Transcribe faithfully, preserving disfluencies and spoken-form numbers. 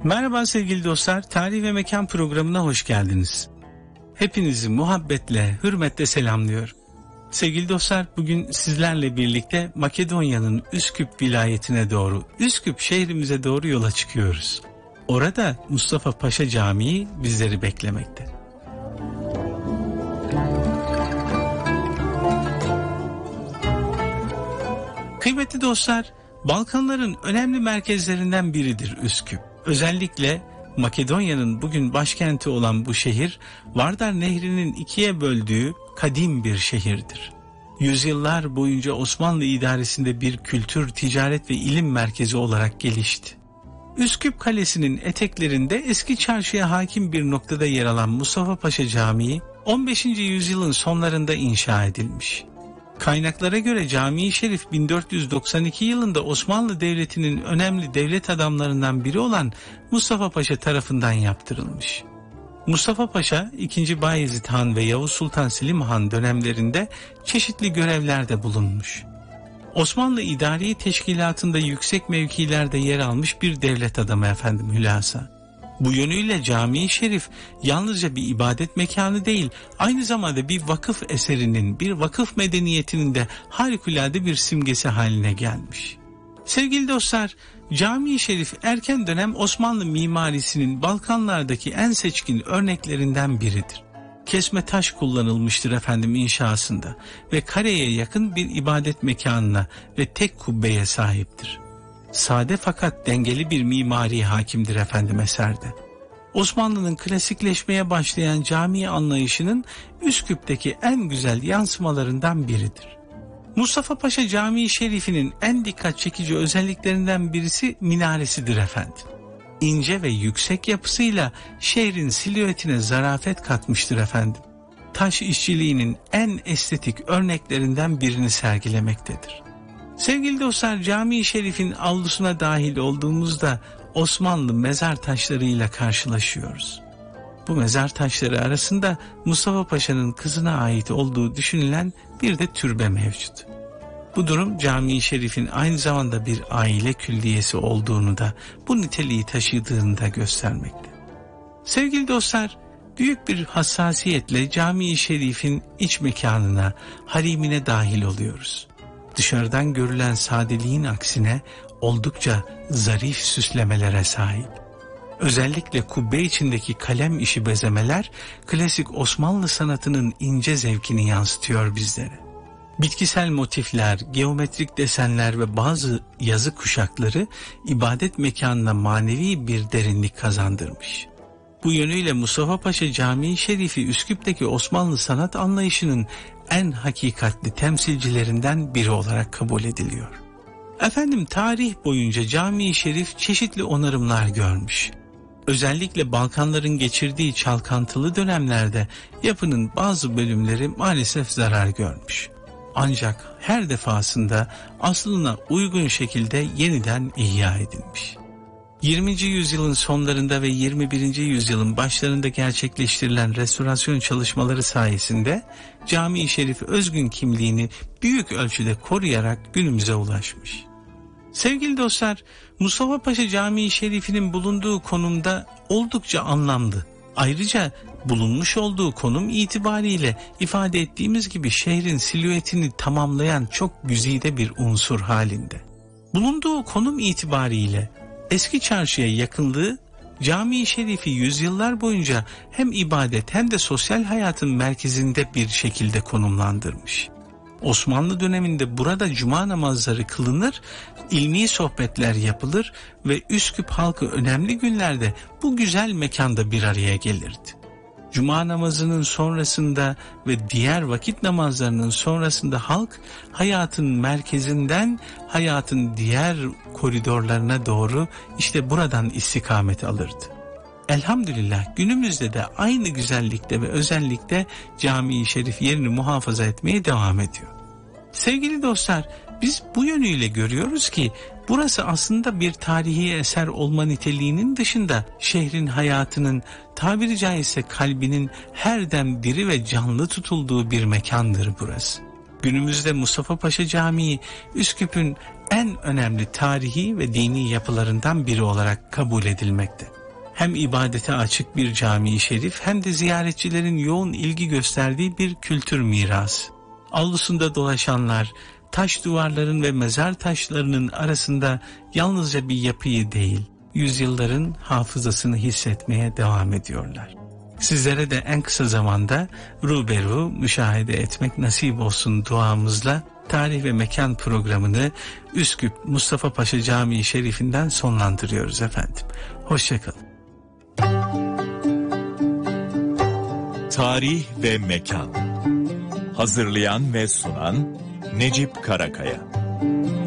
Merhaba sevgili dostlar, Tarih ve Mekan programına hoş geldiniz. Hepinizi muhabbetle, hürmetle selamlıyorum. Sevgili dostlar, bugün sizlerle birlikte Makedonya'nın Üsküp vilayetine doğru, Üsküp şehrimize doğru yola çıkıyoruz. Orada Mustafa Paşa Camii bizleri beklemekte. Kıymetli dostlar, Balkanların önemli merkezlerinden biridir Üsküp. Özellikle Makedonya'nın bugün başkenti olan bu şehir, Vardar Nehri'nin ikiye böldüğü kadim bir şehirdir. Yüzyıllar boyunca Osmanlı idaresinde bir kültür, ticaret ve ilim merkezi olarak gelişti. Üsküp Kalesi'nin eteklerinde eski çarşıya hakim bir noktada yer alan Mustafa Paşa Camii, on beşinci yüzyılın sonlarında inşa edilmiş. Kaynaklara göre Cami-i Şerif bin dört yüz doksan iki yılında Osmanlı Devleti'nin önemli devlet adamlarından biri olan Mustafa Paşa tarafından yaptırılmış. Mustafa Paşa, ikinci. Bayezid Han ve Yavuz Sultan Selim Han dönemlerinde çeşitli görevlerde bulunmuş. Osmanlı İdari Teşkilatı'nda yüksek mevkilerde yer almış bir devlet adamı efendim hülasa. Bu yönüyle Cami-i Şerif yalnızca bir ibadet mekanı değil, aynı zamanda bir vakıf eserinin, bir vakıf medeniyetinin de harikulade bir simgesi haline gelmiş. Sevgili dostlar, Cami-i Şerif erken dönem Osmanlı mimarisinin Balkanlardaki en seçkin örneklerinden biridir. Kesme taş kullanılmıştır efendim inşasında ve kareye yakın bir ibadet mekanına ve tek kubbeye sahiptir. Sade fakat dengeli bir mimari hakimdir efendim eserde. Osmanlı'nın klasikleşmeye başlayan cami anlayışının Üsküp'teki en güzel yansımalarından biridir. Mustafa Paşa Camii Şerifi'nin en dikkat çekici özelliklerinden birisi minaresidir efendim. İnce ve yüksek yapısıyla şehrin silüetine zarafet katmıştır efendim. Taş işçiliğinin en estetik örneklerinden birini sergilemektedir. Sevgili dostlar, Cami-i Şerif'in avlusuna dahil olduğumuzda Osmanlı mezar taşlarıyla karşılaşıyoruz. Bu mezar taşları arasında Mustafa Paşa'nın kızına ait olduğu düşünülen bir de türbe mevcut. Bu durum Cami-i Şerif'in aynı zamanda bir aile külliyesi olduğunu da, bu niteliği taşıdığını da göstermekte. Sevgili dostlar, büyük bir hassasiyetle Cami-i Şerif'in iç mekanına, harimine dahil oluyoruz. Dışarıdan görülen sadeliğin aksine oldukça zarif süslemelere sahip. Özellikle kubbe içindeki kalem işi bezemeler klasik Osmanlı sanatının ince zevkini yansıtıyor bizlere. Bitkisel motifler, geometrik desenler ve bazı yazı kuşakları ibadet mekanına manevi bir derinlik kazandırmış. Bu yönüyle Mustafa Paşa Camii Şerifi Üsküp'teki Osmanlı sanat anlayışının en hakikatli temsilcilerinden biri olarak kabul ediliyor. Efendim tarih boyunca Cami-i Şerif çeşitli onarımlar görmüş. Özellikle Balkanların geçirdiği çalkantılı dönemlerde yapının bazı bölümleri maalesef zarar görmüş. Ancak her defasında aslına uygun şekilde yeniden ihya edilmiş. yirminci yüzyılın sonlarında ve yirmi birinci yüzyılın başlarında gerçekleştirilen restorasyon çalışmaları sayesinde Cami-i Şerif özgün kimliğini büyük ölçüde koruyarak günümüze ulaşmış. Sevgili dostlar, Mustafa Paşa Camii Şerifi'nin bulunduğu konumda oldukça anlamlı. Ayrıca bulunmuş olduğu konum itibariyle ifade ettiğimiz gibi şehrin silüetini tamamlayan çok güzide bir unsur halinde. Bulunduğu konum itibariyle eski çarşıya yakınlığı Cami-i Şerifi yüzyıllar boyunca hem ibadet hem de sosyal hayatın merkezinde bir şekilde konumlandırmış. Osmanlı döneminde burada cuma namazları kılınır, ilmi sohbetler yapılır ve Üsküp halkı önemli günlerde bu güzel mekanda bir araya gelirdi. Cuma namazının sonrasında ve diğer vakit namazlarının sonrasında halk hayatın merkezinden hayatın diğer koridorlarına doğru işte buradan istikamet alırdı. Elhamdülillah günümüzde de aynı güzellikte ve özellikle Cami-i Şerif yerini muhafaza etmeye devam ediyor. Sevgili dostlar, biz bu yönüyle görüyoruz ki burası aslında bir tarihi eser olma niteliğinin dışında şehrin hayatının, tabiri caizse kalbinin her dem diri ve canlı tutulduğu bir mekandır burası. Günümüzde Mustafa Paşa Camii Üsküp'ün en önemli tarihi ve dini yapılarından biri olarak kabul edilmekte. Hem ibadete açık bir cami-i şerif hem de ziyaretçilerin yoğun ilgi gösterdiği bir kültür mirası. Avlusunda dolaşanlar taş duvarların ve mezar taşlarının arasında yalnızca bir yapıyı değil, yüzyılların hafızasını hissetmeye devam ediyorlar. Sizlere de en kısa zamanda ruberu müşahede etmek nasip olsun duamızla Tarih ve Mekan programını Üsküp Mustafa Paşa Camii Şerifi'nden sonlandırıyoruz efendim. Hoşçakalın. Tarih ve Mekan. Hazırlayan ve sunan Necip Karakaya.